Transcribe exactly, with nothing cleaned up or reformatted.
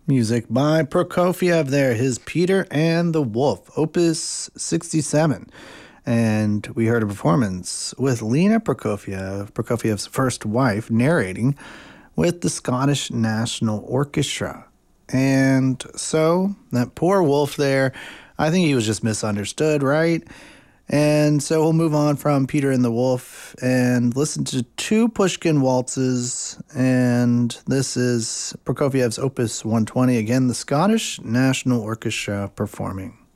Music by Prokofiev there, his Peter and the Wolf, Opus sixty-seven. And we heard a performance with Lena Prokofiev, Prokofiev's first wife, narrating with the Scottish National Orchestra. And so, that poor wolf there, I think he was just misunderstood, right? And so we'll move on from Peter and the Wolf and listen to two Pushkin waltzes. And this is Prokofiev's Opus one twenty, again, the Scottish National Orchestra performing.